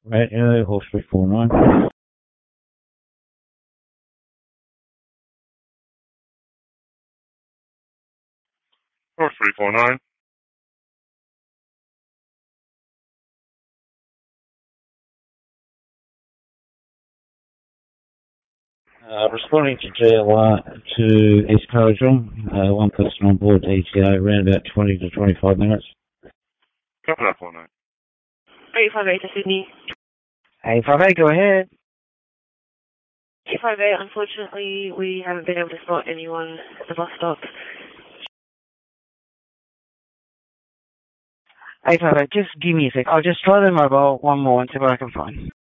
Radio, Horse 349. Horse 349. Responding to GLR to East Corridor, one person on board ETA around about 20 to 25 minutes. Copy that 49. 858 to Sydney. 858, go ahead. 858, unfortunately, we haven't been able to spot anyone at the bus stop. 858, just give me a sec. I'll just try the mobile one more and see what I can find.